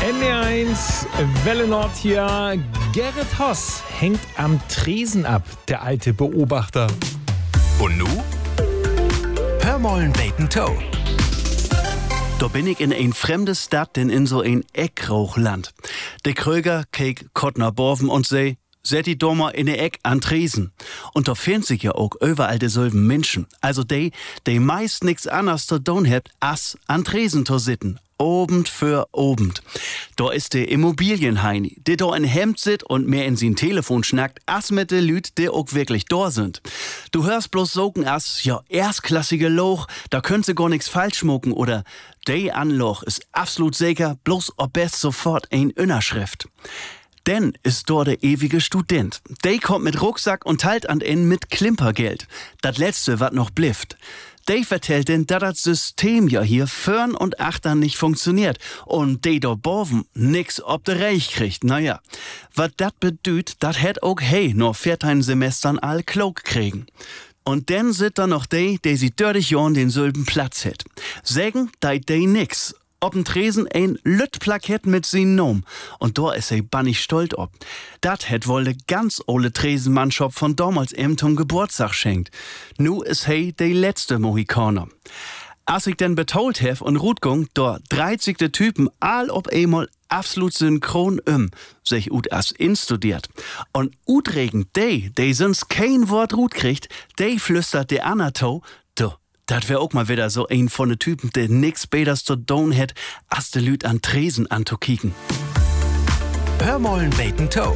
NDR1, Welle Nord hier. Gerrit Hoss hängt am Tresen ab, der alte Beobachter. Und nu? Hör mollen beten Toe. Da bin ich in ein fremdes Stadt, denn in so ein Eckrauchland. Der Kröger keek Kottner Borven und Set die Dommer in der Eck an Tresen. Und da finden sich ja auch überall dieselben Menschen. Also die meist nix anderes zu tun habt, als an Tresen zu sitten. Obend für Obend. Da ist der Immobilienheini, der da in Hemd sit und mehr in sein Telefon schnackt, as mit de Lüt, die auch wirklich da sind. Du hörst bloß sogen as, ja, erstklassige Loch, da könnt sie gar nix falsch schmucken oder de Anloch ist absolut sicher, bloß ob best sofort ein Innerschrift. Denn ist dort der ewige Student. Der kommt mit Rucksack und teilt an ihn mit Klimpergeld. Das letzte, wat noch blifft. Der vertellt denn, dass das System ja hier vorn und achtern nicht funktioniert und de da boven nix ob de Reich kriegt. Naja, wat dat bedüht, dat hätt auch hey nur 14 Semestern all klug kriegen. Und dann sit da noch de sie 30 Jahren den selben Platz hätt. Sägen, deit de nix. Ob'n Tresen ein Lüttplakett mit sin Nom. Und da is bannig stolz ob. Dat hätt wohl de ganz ole Tresenmannschaft von damals zum Geburtstag schenkt. Nu is de letzte Mohikaner. Als ich denn betolt hef und Rutgung, da 30 Typen all ob einmal absolut synchron sich ut as instudiert. Und utregen de sonst kein Wort Rut kriegt, de flüstert de Anato, das wär auch mal wieder so ein von den Typen, der nix Beters zu tun hätt, als de Lüt an Tresen anzukicken. Hör mollen beten Toe.